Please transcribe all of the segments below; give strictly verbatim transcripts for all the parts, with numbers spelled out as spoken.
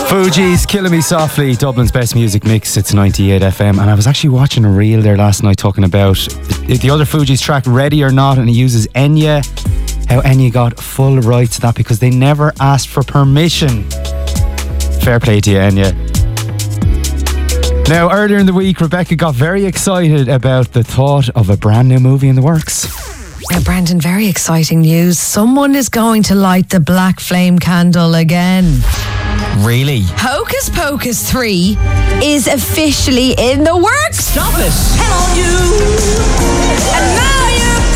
Fugees, Killing Me Softly, Dublin's best music mix. It's ninety-eight F M. And I was actually watching a reel there last night talking about the, the other Fugees track, Ready or Not, and he uses Enya. How Enya got full rights to that because they never asked for permission. Fair play to you, Enya. Now, earlier in the week, Rebecca got very excited about the thought of a brand new movie in the works. Now, Brandon, very exciting news. Someone is going to light the black flame candle again. Really? Hocus Pocus three is officially in the works. Stop it. Hello, you. And now you're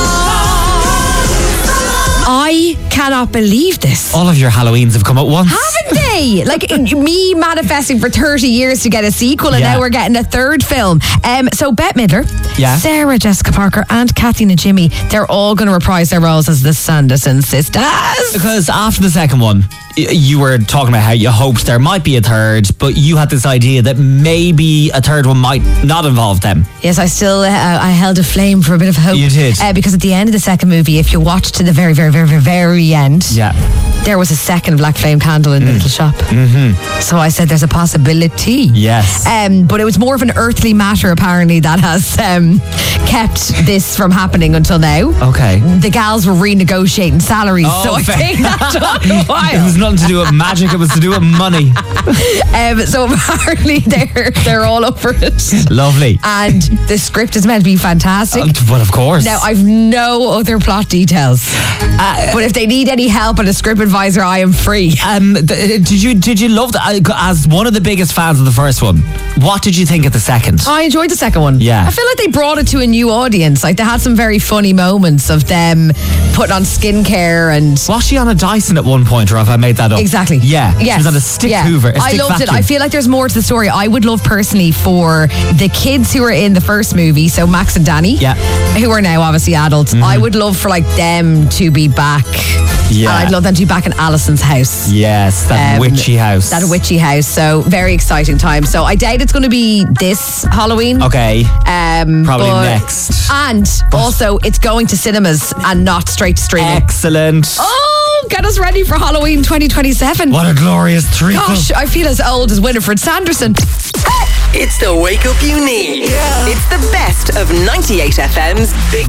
gone. I cannot believe this. All of your Halloweens have come at once. Haven't they? Like me manifesting for thirty years to get a sequel, and Yeah. now we're getting a third film. Um, so Bette Midler, Yeah. Sarah Jessica Parker, and Kathy Najimy, they're all going to reprise their roles as the Sanderson sisters. Because after the second one, y- you were talking about how you hoped there might be a third, but you had this idea that maybe a third one might not involve them. Yes, I still uh, I held a flame for a bit of hope. You did. Uh, because at the end of the second movie, if you watch to the very, very, very, very, very end, Yeah. there was a second black flame candle in the little shop. Mm-hmm. So I said there's a possibility. Yes. Um, but it was more of an earthly matter, apparently, that has um, kept this from happening until now. Okay. The gals were renegotiating salaries, Oh, so I fair. think that took a It while. was nothing to do with magic, it was to do with money. Um, so apparently they're they're all up for it. Lovely. And the script is meant to be fantastic. Uh, well, of course. Now, I've no other plot details. Uh, but if they need any help and a script advisor, I am free. Um, th- did you did you love that? As one of the biggest fans of the first one, what did you think of the second? I enjoyed the second one. Yeah. I feel like they brought it to a new audience. Like, they had some very funny moments of them putting on skincare and... Was she on a Dyson at one point, or have I made that up? Exactly. Yeah. Yes. She was on a stick Yeah. hoover. A I stick loved vacuum. it. I feel like there's more to the story. I would love personally for the kids who were in the first movie, so Max and Danny, Yeah. who are now obviously adults. Mm-hmm. I would love for like them to be back. Yeah. And I'd love them to be back in Alison's house. Yes, that Um, witchy house. That witchy house. So very exciting time. So I doubt it's going to be this Halloween. Okay. Um, Probably but- next. And also, it's going to cinemas and not straight to streaming. Excellent. Oh, get us ready for Halloween twenty twenty-seven. What a glorious treat. Gosh, I feel as old as Winifred Sanderson. It's the wake up you need. It's the best of ninety-eight F M's Big